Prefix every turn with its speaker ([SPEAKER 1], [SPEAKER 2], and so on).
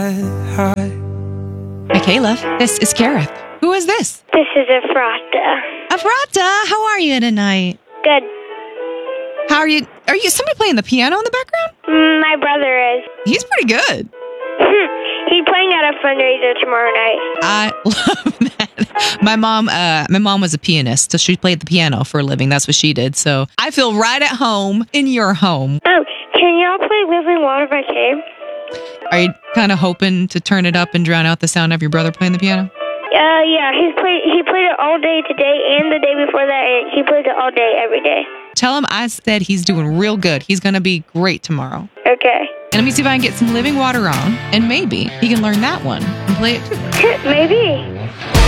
[SPEAKER 1] Hi, Caleb. This is Kareth. Who is this?
[SPEAKER 2] This is Ephrata.
[SPEAKER 1] Ephrata, how are you tonight?
[SPEAKER 2] Good.
[SPEAKER 1] How are you? Are you somebody playing the piano in the background?
[SPEAKER 2] My brother is.
[SPEAKER 1] He's pretty good.
[SPEAKER 2] He's playing at a fundraiser tomorrow night.
[SPEAKER 1] I love that. My mom was a pianist, so she played the piano for a living. That's what she did. So I feel right at home in your home.
[SPEAKER 2] Oh, can y'all play Living Water by Cave?
[SPEAKER 1] Are you kind of hoping to turn it up and drown out the sound of your brother playing the piano?
[SPEAKER 2] Yeah. He played it all day today and the day before that, and he plays it all day every day.
[SPEAKER 1] Tell him I said he's doing real good. He's going to be great tomorrow.
[SPEAKER 2] Okay.
[SPEAKER 1] And let me see if I can get some Living Water on, and maybe he can learn that one and play it too.
[SPEAKER 2] Maybe.